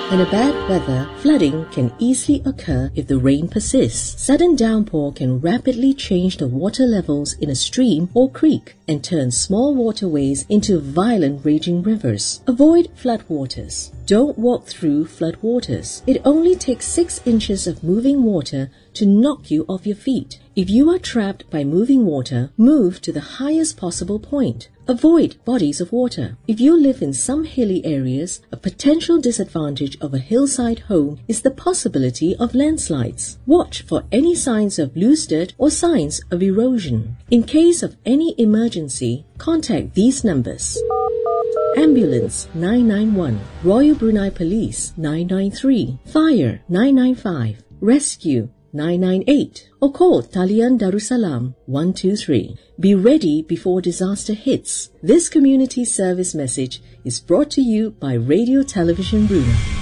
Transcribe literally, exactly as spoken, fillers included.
In a bad weather, flooding can easily occur if the rain persists. Sudden downpour can rapidly change the water levels in a stream or creek and turn small waterways into violent raging rivers. Avoid floodwaters. Don't walk through floodwaters. It only takes six inches of moving water to knock you off your feet. If you are trapped by moving water, move to the highest possible point. Avoid bodies of water. If you live in some hilly areas, a potential disadvantage of a hillside home is the possibility of landslides. Watch for any signs of loose dirt or signs of erosion. In case of any emergency, contact these numbers. Ambulance nine nine one, Royal Brunei Police nine nine three, Fire nine nine five, Rescue nine nine eight, or call Talian Darussalam one two three. Be ready before disaster hits. This community service message is brought to you by Radio Television Brunei.